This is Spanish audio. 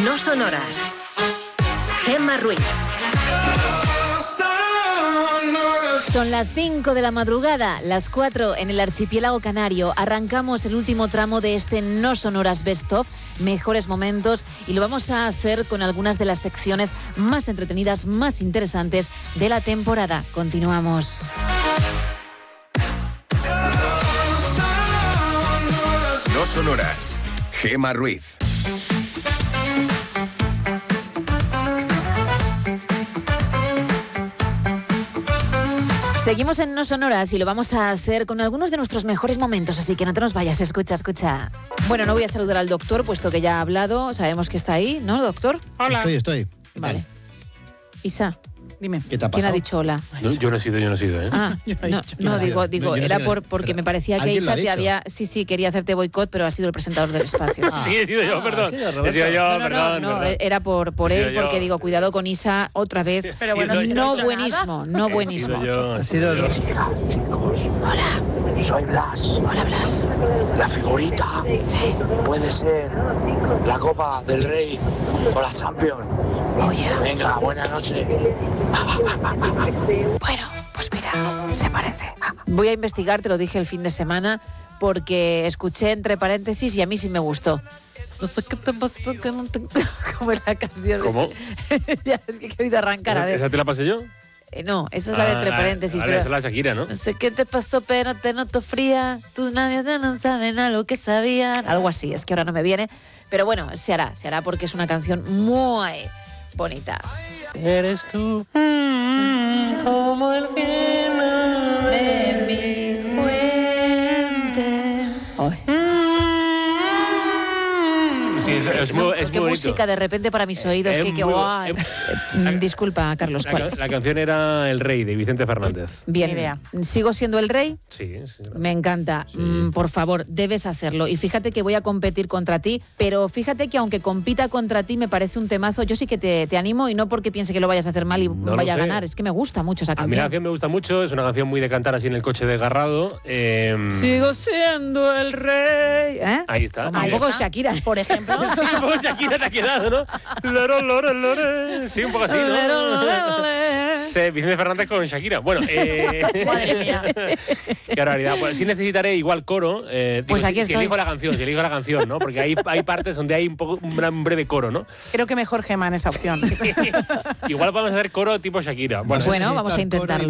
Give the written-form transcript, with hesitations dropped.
No Sonoras. Gemma Ruiz. Son las 5 de la madrugada, las 4 en el archipiélago canario. Arrancamos el último tramo de este No Sonoras Best Of, mejores momentos, y lo vamos a hacer con algunas de las secciones más entretenidas, más interesantes de la temporada. Continuamos. No Sonoras. Gemma Ruiz. Seguimos en No Sonoras y lo vamos a hacer con algunos de nuestros mejores momentos, así que no te nos vayas, escucha. Bueno, no voy a saludar al doctor, puesto que ya ha hablado, sabemos que está ahí, ¿no, doctor? Hola. Estoy. Vale. Isa, Dime. ¿Qué te ha pasado? ¿quién ha dicho hola? No, yo no he sido, ¿eh? Ah, no, digo, Yo no era sé, porque pero me parecía que ¿alguien lo Isa ha te dicho? había... Sí, quería hacerte boicot, pero ha sido el presentador del espacio. Sí, he sido yo, perdón. ha sido Roberto. He sido yo, No, perdón. era por He él, sido porque yo. digo, cuidado con Isa otra vez. Pero bueno, no, si no no he hecho buenísimo, no buenísimo. He sido yo. Ha sido el... Chicos, Hola, soy Blas. hola Blas. La figurita Sí, puede ser la Copa del Rey o la Champions. oye. Venga, buenas noches. Bueno, pues mira, se parece. Voy a investigar, te lo dije el fin de semana, porque escuché entre paréntesis y a mí sí me gustó. No sé qué te pasó, que no te... Como es la canción. ¿Cómo? Ya, es que he querido arrancar, a ver. ¿Esa te la pasé yo? No, esa es la de entre paréntesis. Esa es la Shakira, ¿no? No sé qué te pasó, pero te noto fría. Tus labios no saben a lo que sabían. Algo así, es que ahora no me viene. Pero bueno, se hará porque es una canción muy bonita. Eres tú como el cielo De mi fuente. Ay, Sí, es muy qué bonito. música de repente para mis oídos. Es Que muy- guay. Disculpa, Carlos, ¿cuál es? La canción era El Rey, de Vicente Fernández. Bien, Ni idea. ¿sigo siendo el rey? Sí. Me encanta. Por favor, debes hacerlo. Y fíjate que voy a competir contra ti, pero fíjate que aunque compita contra ti me parece un temazo. Yo sí que te animo, y no porque piense que lo vayas a hacer mal y No lo vaya a sé. ganar. Es que me gusta mucho esa A mí la canción. canción me gusta mucho, es una canción muy de cantar así en el coche desgarrado. Sigo siendo el rey. ¿Eh? Ahí está. Como un poco Shakira, por ejemplo. Sí, un poco Shakira te ha quedado, ¿no? Lore, lore, lore. Sí, un poco así, ¿no? Sí, Vicente Fernández con Shakira. Bueno, Madre mía. qué barbaridad. Pues sí necesitaré igual coro. Pues aquí si estoy. elijo la canción, ¿no? Porque hay partes donde hay un breve coro, ¿no? Creo que mejor Gemma en esa opción. Igual podemos hacer coro tipo Shakira. Bueno, vamos a intentarlo.